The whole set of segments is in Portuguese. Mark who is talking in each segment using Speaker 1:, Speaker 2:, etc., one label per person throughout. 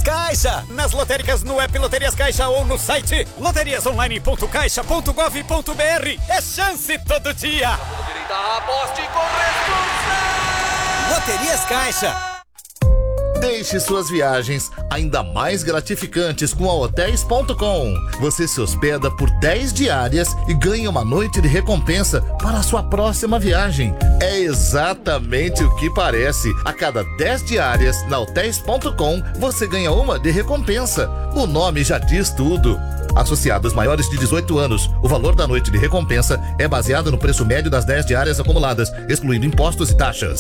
Speaker 1: Caixa. Nas lotéricas, no app Loterias Caixa ou no site loteriasonline.caixa.gov.br. É chance todo dia.
Speaker 2: Aposte com responsabilidade.
Speaker 1: Loterias Caixa.
Speaker 3: Deixe suas viagens ainda mais gratificantes com a Hotéis.com. Você se hospeda por 10 diárias e ganha uma noite de recompensa para a sua próxima viagem. É exatamente o que parece. A cada 10 diárias na Hotéis.com, você ganha uma de recompensa. O nome já diz tudo. Associados maiores de 18 anos, o valor da noite de recompensa é baseado no preço médio das 10 diárias acumuladas, excluindo impostos e taxas.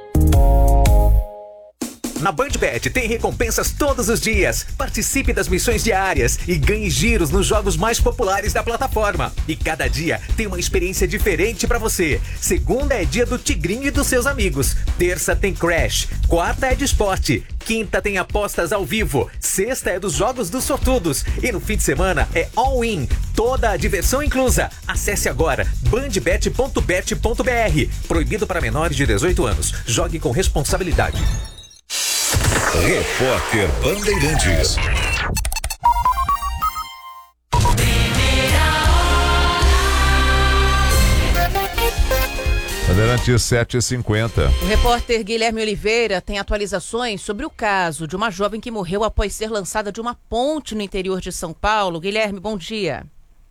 Speaker 4: Na BandBet tem recompensas todos os dias. Participe das missões diárias e ganhe giros nos jogos mais populares da plataforma. E cada dia tem uma experiência diferente pra você. Segunda é dia do Tigrinho e dos seus amigos. Terça tem Crash. Quarta é de esporte. Quinta tem apostas ao vivo. Sexta é dos jogos dos sortudos. E no fim de semana é all-in. Toda a diversão inclusa. Acesse agora bandbet.bet.br. Proibido para menores de 18 anos. Jogue com responsabilidade.
Speaker 5: Repórter Bandeirantes.
Speaker 6: Bandeirantes 7h50.
Speaker 7: O repórter Guilherme Oliveira tem atualizações sobre o caso de uma jovem que morreu após ser lançada de uma ponte no interior de São Paulo. Guilherme, bom dia.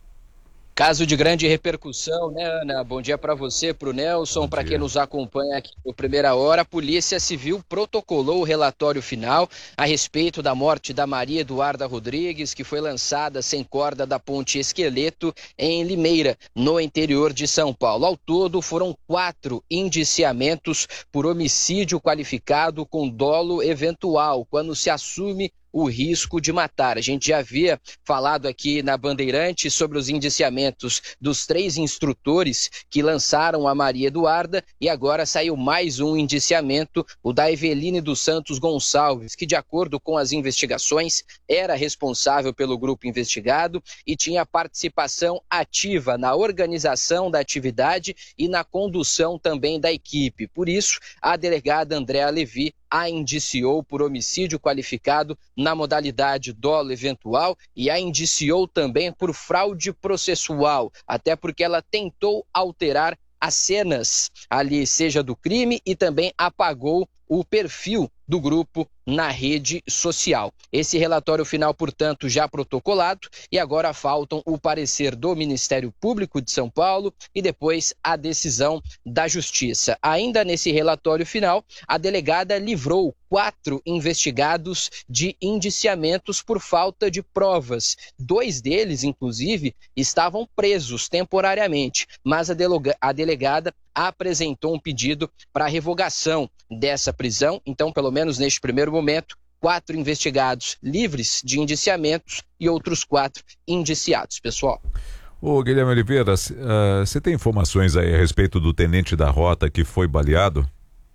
Speaker 8: Caso de grande repercussão, né, Ana? Bom dia para você, para o Nelson, para quem nos acompanha aqui no Primeira Hora. A Polícia Civil protocolou o relatório final a respeito da morte da Maria Eduarda Rodrigues, que foi lançada sem corda da Ponte Esqueleto em Limeira, no interior de São Paulo. Ao todo, foram 4 indiciamentos por homicídio qualificado com dolo eventual, quando se assume o risco de matar. A gente já havia falado aqui na Bandeirantes sobre os indiciamentos dos 3 instrutores que lançaram a Maria Eduarda e agora saiu mais um indiciamento, o da Eveline dos Santos Gonçalves, que de acordo com as investigações era responsável pelo grupo investigado e tinha participação ativa na organização da atividade e na condução também da equipe. Por isso, a delegada Andréa Levi a indiciou por homicídio qualificado na modalidade dolo eventual e a indiciou também por fraude processual, até porque ela tentou alterar as cenas ali, seja do crime, e também apagou o perfil do grupo na rede social. Esse relatório final, portanto, já protocolado, e agora faltam o parecer do Ministério Público de São Paulo e depois a decisão da Justiça. Ainda nesse relatório final, a delegada livrou 4 investigados de indiciamentos por falta de provas. 2 deles, inclusive, estavam presos temporariamente, mas a delegada apresentou um pedido para revogação dessa prisão. Então, pelo menos neste primeiro momento, 4 investigados livres de indiciamentos e outros 4 indiciados, pessoal.
Speaker 6: Ô Guilherme Oliveira, você tem informações aí a respeito do tenente da rota que foi baleado?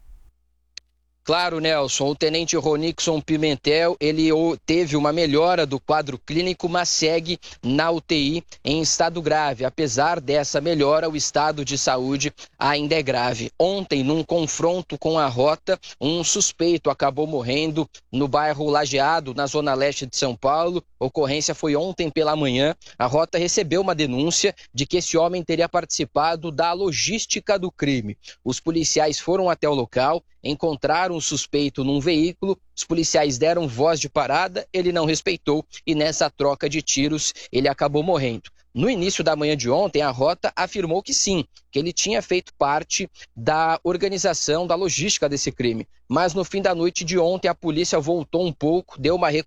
Speaker 8: Claro, Nelson, o tenente Ronixon Pimentel, ele teve uma melhora do quadro clínico, mas segue na UTI em estado grave. Apesar dessa melhora, o estado de saúde ainda é grave. Ontem, num confronto com a rota, um suspeito acabou morrendo no bairro Lajeado, na zona leste de São Paulo. A ocorrência foi ontem pela manhã. A rota recebeu uma denúncia de que esse homem teria participado da logística do crime. Os policiais foram até o local, encontraram o suspeito num veículo, os policiais deram voz de parada, ele não respeitou e nessa troca de tiros ele acabou morrendo. No início da manhã de ontem, a rota afirmou que sim, que ele tinha feito parte da organização, da logística desse crime. Mas no fim da noite de ontem, a polícia voltou um pouco, deu uma